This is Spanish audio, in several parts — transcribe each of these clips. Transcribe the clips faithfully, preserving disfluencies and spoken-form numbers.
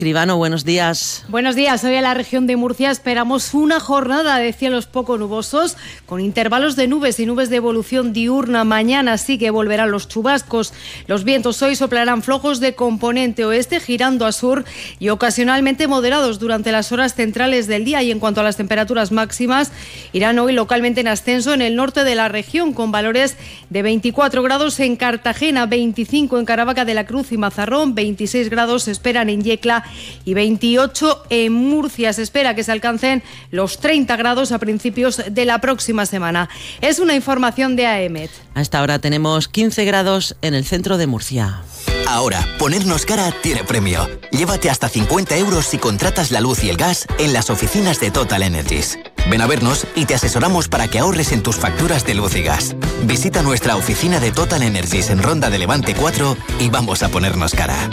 Escribano, buenos días. Buenos días. Hoy en la región de Murcia esperamos una jornada de cielos poco nubosos, con intervalos de nubes y nubes de evolución diurna. Mañana sí que volverán los chubascos. Los vientos hoy soplarán flojos de componente oeste, girando a sur y ocasionalmente moderados durante las horas centrales del día. Y en cuanto a las temperaturas máximas, irán hoy localmente en ascenso en el norte de la región, con valores de veinticuatro grados en Cartagena, veinticinco en Caravaca de la Cruz y Mazarrón, veintiséis grados se esperan en Yecla y veintiocho en Murcia. Se espera que se alcancen los treinta grados a principios de la próxima semana. Es una información de AEMET. A esta hora tenemos quince grados en el centro de Murcia. Ahora, ponernos cara tiene premio. Llévate hasta cincuenta euros si contratas la luz y el gas en las oficinas de Total Energies. Ven a vernos y te asesoramos para que ahorres en tus facturas de luz y gas. Visita nuestra oficina de Total Energies en Ronda de Levante cuatro y vamos a ponernos cara.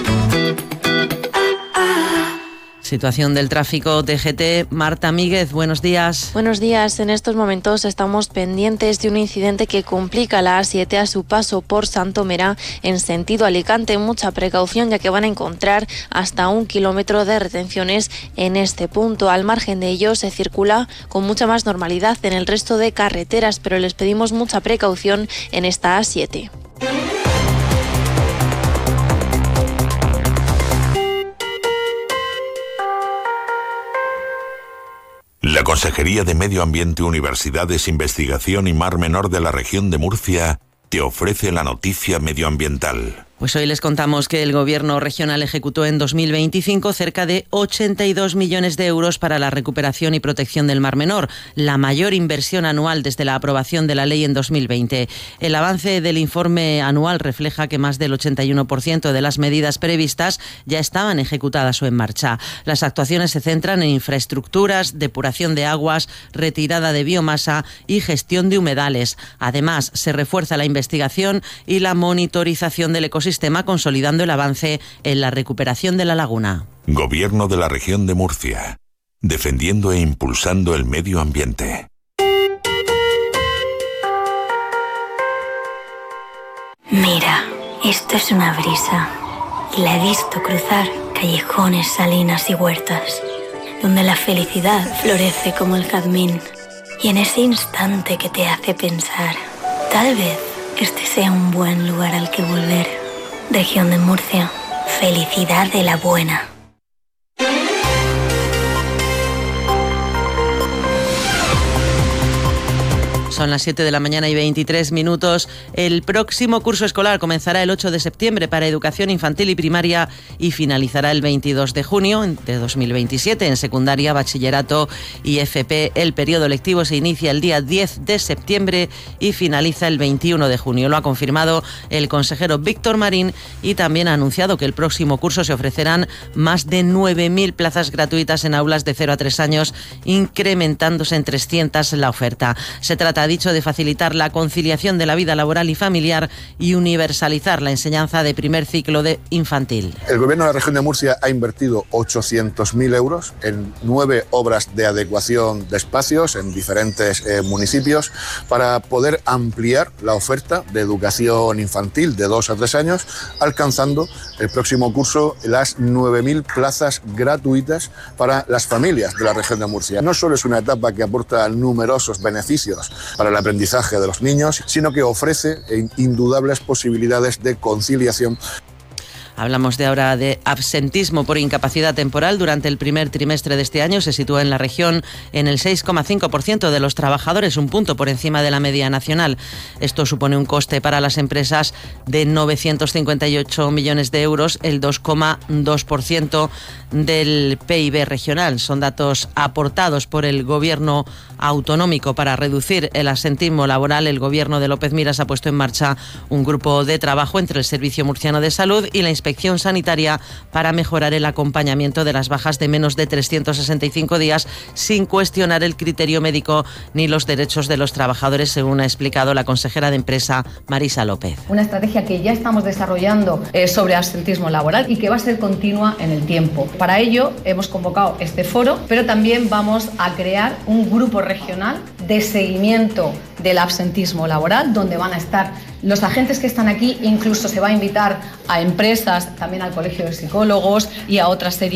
Situación del tráfico T G T. Marta Míguez, buenos días. Buenos días. En estos momentos estamos pendientes de un incidente que complica la A siete a su paso por Santomera en sentido Alicante. Mucha precaución, ya que van a encontrar hasta un kilómetro de retenciones en este punto. Al margen de ello, se circula con mucha más normalidad en el resto de carreteras, pero les pedimos mucha precaución en esta A siete. La Consejería de Medio Ambiente, Universidades, Investigación y Mar Menor de la región de Murcia te ofrece la noticia medioambiental. Pues hoy les contamos que el Gobierno regional ejecutó en dos mil veinticinco cerca de ochenta y dos millones de euros para la recuperación y protección del Mar Menor, la mayor inversión anual desde la aprobación de la ley en dos mil veinte. El avance del informe anual refleja que más del ochenta y uno por ciento de las medidas previstas ya estaban ejecutadas o en marcha. Las actuaciones se centran en infraestructuras, depuración de aguas, retirada de biomasa y gestión de humedales. Además, se refuerza la investigación y la monitorización del ecosistema, sistema consolidando el avance en la recuperación de la laguna. Gobierno de la región de Murcia, defendiendo e impulsando el medio ambiente. Mira, esto es una brisa y la he visto cruzar callejones, salinas y huertas, donde la felicidad florece como el jazmín. Y en ese instante que te hace pensar, tal vez este sea un buen lugar al que volver. Región de Murcia, felicidad de la buena. Son las siete de la mañana y veintitrés minutos. El próximo curso escolar comenzará el ocho de septiembre para educación infantil y primaria y finalizará el veintidós de junio de dos mil veintisiete en secundaria, bachillerato y F P. El periodo lectivo se inicia el día diez de septiembre y finaliza el veintiuno de junio. Lo ha confirmado el consejero Víctor Marín y también ha anunciado que el próximo curso se ofrecerán más de nueve mil plazas gratuitas en aulas de cero a tres años, incrementándose en trescientas la oferta. Se trata, ha dicho, de facilitar la conciliación de la vida laboral y familiar y universalizar la enseñanza de primer ciclo de infantil. El Gobierno de la región de Murcia ha invertido ochocientos mil euros en nueve obras de adecuación de espacios en diferentes eh, municipios para poder ampliar la oferta de educación infantil de dos a tres años, alcanzando el próximo curso las nueve mil plazas gratuitas para las familias de la región de Murcia. No solo es una etapa que aporta numerosos beneficios para el aprendizaje de los niños, sino que ofrece indudables posibilidades de conciliación. Hablamos de ahora de absentismo por incapacidad temporal. Durante el primer trimestre de este año se sitúa en la región en el seis coma cinco por ciento de los trabajadores, un punto por encima de la media nacional. Esto supone un coste para las empresas de novecientos cincuenta y ocho millones de euros, el dos coma dos por ciento del P I B regional. Son datos aportados por el Gobierno autonómico para reducir el absentismo laboral. El Gobierno de López Miras ha puesto en marcha un grupo de trabajo entre el Servicio Murciano de Salud y la Inspección Inspección Sanitaria para mejorar el acompañamiento de las bajas de menos de trescientos sesenta y cinco días sin cuestionar el criterio médico ni los derechos de los trabajadores, según ha explicado la consejera de Empresa, Marisa López. Una estrategia que ya estamos desarrollando eh, sobre absentismo laboral y que va a ser continua en el tiempo. Para ello hemos convocado este foro, pero también vamos a crear un grupo regional de seguimiento del absentismo laboral, donde van a estar los agentes que están aquí. Incluso se va a invitar a empresas, también al Colegio de Psicólogos y a otras series